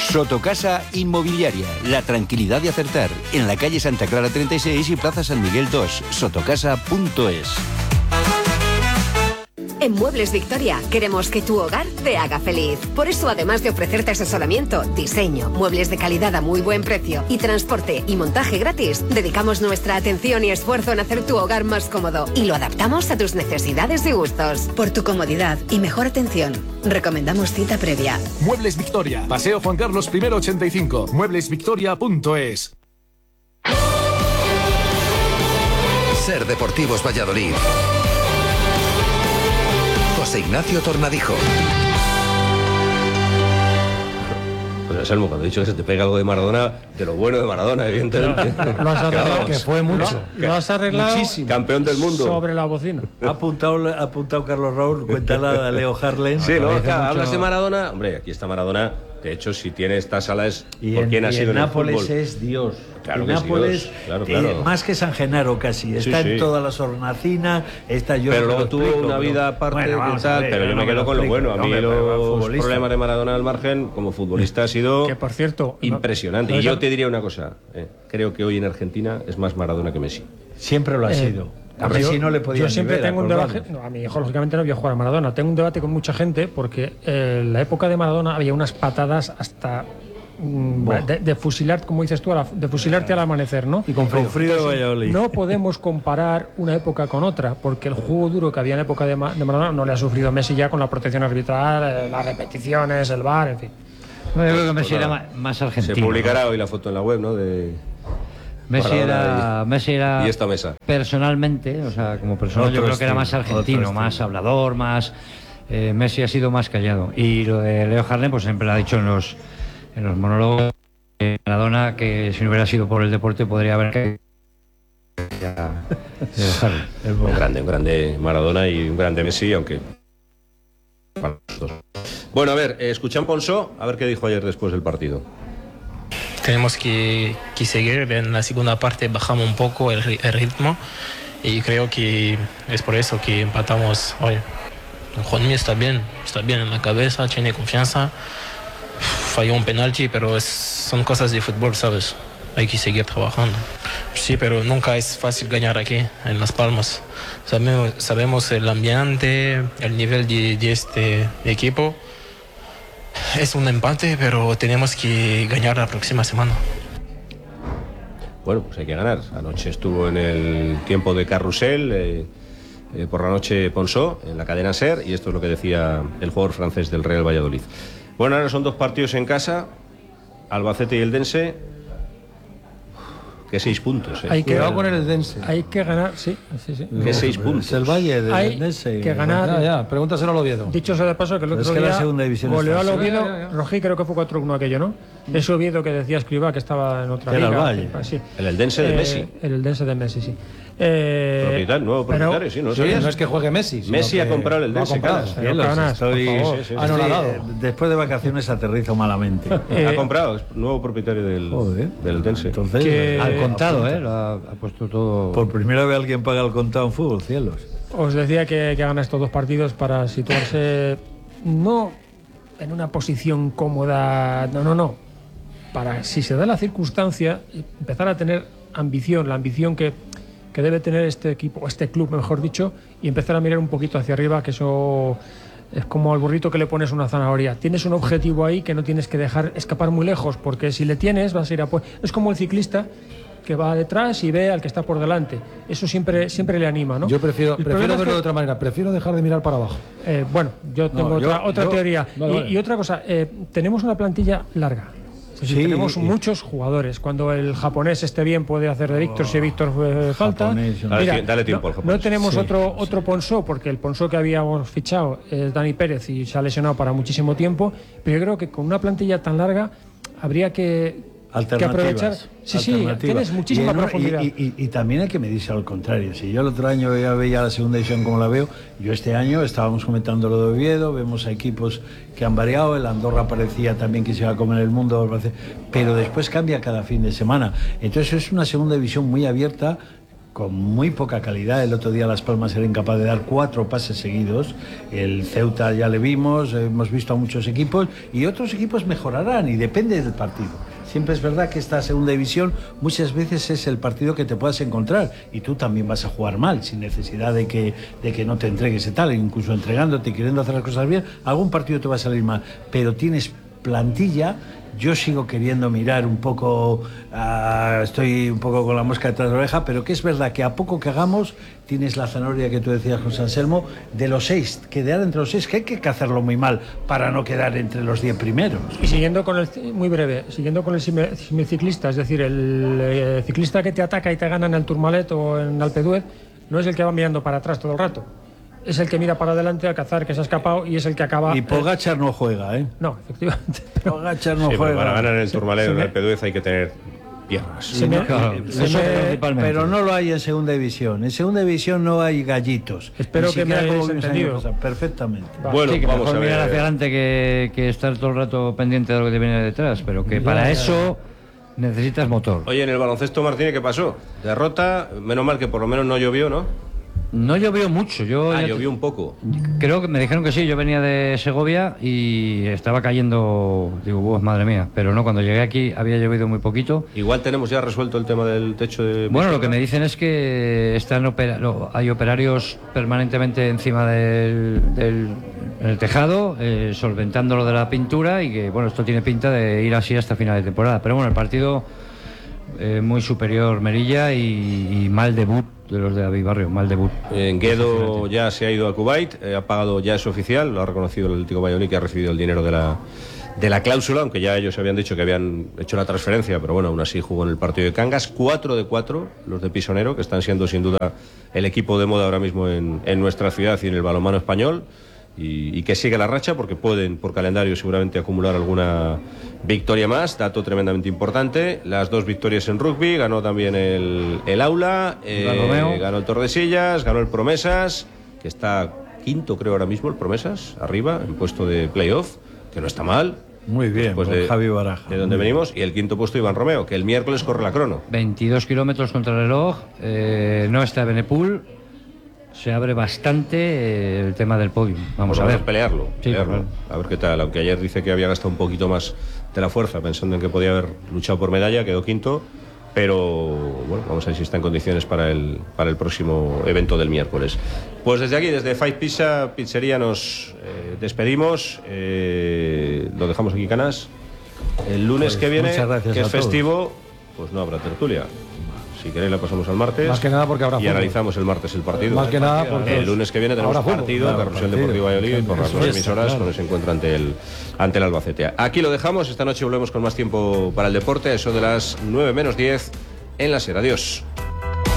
Sotocasa Inmobiliaria, la tranquilidad de acertar. En la calle Santa Clara 36 y Plaza San Miguel 2, sotocasa.es. En Muebles Victoria queremos que tu hogar te haga feliz. Por eso, además de ofrecerte asesoramiento, diseño, muebles de calidad a muy buen precio y transporte y montaje gratis, dedicamos nuestra atención y esfuerzo en hacer tu hogar más cómodo y lo adaptamos a tus necesidades y gustos. Por tu comodidad y mejor atención, recomendamos cita previa. Muebles Victoria, Paseo Juan Carlos I 85, mueblesvictoria.es. Ser Deportivos Valladolid. José Ignacio Tornadijo. Pues Anselmo, cuando he dicho que se te pega algo de Maradona, de lo bueno de Maradona, evidentemente. Lo has arreglado, que fue mucho. Lo has arreglado muchísimo. Campeón del mundo. Sobre la bocina. Ha apuntado Carlos Raúl, cuéntala a Leo Harlem. Sí, ¿no? Hablas de Maradona. Hombre, aquí está Maradona. De hecho, si tiene esta sala es por quien ha sido en el fútbol. Nápoles es Dios. Claro que Nápoles, es Dios. Claro. Más que San Genaro casi. Está en todas las hornacinas. Pero luego tuvo una vida aparte pero yo me quedo con lo bueno. A mí los problemas de Maradona al margen, como futbolista, ha sido que, por cierto, impresionante. Y yo te diría una cosa. Creo que hoy en Argentina es más Maradona que Messi. Siempre lo ha sido. A Messi no le podía. Yo siempre tengo un debate. No, a mi hijo, lógicamente, no voy a jugar a Maradona. Tengo un debate con mucha gente porque en la época de Maradona había unas patadas hasta de fusilar, como dices tú, de fusilarte al amanecer, ¿no? Y con frío Valladolid. No podemos comparar una época con otra porque el juego duro que había en la época de Maradona no le ha sufrido Messi ya con la protección arbitral, las repeticiones, el VAR, en fin. Yo creo que Messi era más argentino. Se publicará hoy la foto en la web, ¿no? Messi era y esta mesa. Personalmente, o sea, como persona, yo creo que era más argentino, más hablador, más. Messi ha sido más callado. Y lo de Leo Harlem, pues siempre lo ha dicho en los monólogos de Maradona, que si no hubiera sido por el deporte podría haber caído. Un grande Maradona y un grande Messi, aunque. Bueno, a ver, escuchan Ponsó, a ver qué dijo ayer después del partido. Tenemos que seguir. En la segunda parte bajamos un poco el ritmo y creo que es por eso que empatamos hoy. Juanmi está bien en la cabeza, tiene confianza. Falló un penalti, pero son cosas de fútbol, ¿sabes? Hay que seguir trabajando. Sí, pero nunca es fácil ganar aquí, en Las Palmas. Sabemos el ambiente, el nivel de este equipo. Es un empate, pero tenemos que ganar la próxima semana. Bueno, pues hay que ganar. Anoche estuvo en el tiempo de carrusel, por la noche Ponsó, en la cadena SER, y esto es lo que decía el jugador francés del Real Valladolid. Bueno, ahora son 2 partidos en casa, Albacete y Eldense. Que 6 puntos. Hay que con el Eldense. Hay que ganar, sí. Que 6 puntos. Es el Valle del Eldense. Hay que ganar. Ya, pregúntaselo al Oviedo. Dicho sea de paso que el otro día la segunda división goleó al Oviedo. Rojí creo que fue 4-1 aquello, ¿no? Ese Oviedo que decía Escribá que estaba en otra liga. Era el Valle. Sí. El Eldense de Messi. El Eldense de Messi, sí. Nuevo propietario, sí, no es que juegue Messi. Messi ha comprado el Eldense. Después de vacaciones aterrizo malamente. Ha comprado, es nuevo propietario del Eldense. Entonces, al contado, ha puesto todo. Por primera vez alguien paga el contado en fútbol, cielos. Os decía que gana estos 2 partidos para situarse no en una posición cómoda, no. Para, si se da la circunstancia, empezar a tener ambición, la ambición que debe tener este equipo, o este club, mejor dicho, y empezar a mirar un poquito hacia arriba, que eso es como al burrito que le pones una zanahoria. Tienes un objetivo ahí que no tienes que dejar escapar muy lejos, porque si le tienes vas a ir a... Es como el ciclista que va detrás y ve al que está por delante. Eso siempre le anima, ¿no? Yo prefiero verlo de otra manera. Prefiero dejar de mirar para abajo. Bueno, yo tengo otra teoría. Y otra cosa, tenemos una plantilla larga. Sí, tenemos muchos jugadores. Cuando el japonés esté bien puede hacer de Víctor, si Víctor falta. Mira, dale tiempo al japonés. No tenemos otro Ponsó, porque el Ponsó que habíamos fichado es Dani Pérez y se ha lesionado para muchísimo tiempo, pero yo creo que con una plantilla tan larga habría que aprovechar. Sí, tienes muchísima profundidad. Y también hay que medirse al contrario. Si yo el otro año ya veía la segunda división como la veo, yo este año estábamos comentando lo de Oviedo, vemos a equipos que han variado, el Andorra parecía también que se iba a comer el mundo, pero después cambia cada fin de semana. Entonces es una segunda división muy abierta, con muy poca calidad. El otro día Las Palmas era incapaz de dar 4 pases seguidos. El Ceuta ya le vimos, hemos visto a muchos equipos y otros equipos mejorarán y depende del partido. Siempre es verdad que esta segunda división muchas veces es el partido que te puedas encontrar y tú también vas a jugar mal, sin necesidad de que no te entregues y tal, incluso entregándote y queriendo hacer las cosas bien, algún partido te va a salir mal, pero tienes plantilla. Yo sigo queriendo mirar un poco, estoy un poco con la mosca detrás de la oreja, pero que es verdad que a poco que hagamos, tienes la zanahoria que tú decías, José Anselmo, de los 6, quedar entre los 6, que hay que hacerlo muy mal para no quedar entre los 10 primeros. Y siguiendo con muy breve, siguiendo con el ciclista, es decir, el ciclista que te ataca y te gana en el Tourmalet o en Alpe d'Huez, no es el que va mirando para atrás todo el rato. Es el que mira para adelante a cazar, que se ha escapado y es el que acaba... Y Pogačar no juega, ¿eh? No, efectivamente. Pogačar no juega. Para ganar en el Tourmalet o en el Alpe d'Huez hay que tener piernas. Pero no lo hay en segunda división. En segunda división no hay gallitos. Espero que me hayáis entendido. Perfectamente. Bueno, sí, que vamos mejor a ver. mirar hacia adelante que estar todo el rato pendiente de lo que te viene detrás, pero que para eso necesitas motor. Oye, en el baloncesto, Martínez, ¿qué pasó? Derrota, menos mal que por lo menos no llovió, ¿no? No llovió mucho. Llovió un poco. Creo que me dijeron que sí. Yo venía de Segovia y estaba cayendo. Digo, madre mía. Pero no, cuando llegué aquí había llovido muy poquito. Igual tenemos ya resuelto el tema del techo de... Bueno, lo que me dicen es que hay operarios permanentemente encima en el tejado, solventando lo de la pintura y que, bueno, esto tiene pinta de ir así hasta final de temporada. Pero bueno, el partido muy superior Merilla y mal debut de los de David Barrio, mal debut. Guedo ya se ha ido a Kuwait, ha pagado, ya es oficial, lo ha reconocido el Atlético Valladolid, que ha recibido el dinero de la cláusula, aunque ya ellos habían dicho que habían hecho la transferencia, pero bueno, aún así jugó en el partido de Cangas. 4 de 4 los de Pisonero, que están siendo sin duda el equipo de moda ahora mismo en nuestra ciudad y en el balonmano español, y que sigue la racha porque pueden por calendario seguramente acumular alguna victoria más. Dato tremendamente importante: las 2 victorias en rugby, ganó también el Aula, ganó el Tordesillas, ganó el Promesas, que está quinto creo ahora mismo el Promesas, arriba en puesto de playoff, que no está mal. Muy bien, pues de Javi Baraja. De donde venimos. Y el quinto puesto Iván Romeo, que el miércoles corre la crono. 22 kilómetros contra el reloj, no está Benepul. Se abre bastante el tema del podio. Vamos a ver. Pelearlo. Sí, pelearlo. A ver qué tal. Aunque ayer dice que había gastado un poquito más de la fuerza, pensando en que podía haber luchado por medalla, quedó quinto. Pero bueno, vamos a ver si está en condiciones para el próximo evento del miércoles. Pues desde aquí, desde Five Pizza Pizzería, nos despedimos. Lo dejamos aquí, Canas. El lunes que viene, que es festivo, pues no habrá tertulia. Si queréis la pasamos al martes. Más que nada porque habrá y fútbol. Analizamos el martes el partido. Más que nada porque el lunes que viene tenemos partido, Carrusel Deportivo Valladolid, por las 2 emisoras, cuando se encuentra ante el Albacete. Aquí lo dejamos. Esta noche volvemos con más tiempo para el deporte, a eso de las 9 menos 10 en la SER. Adiós.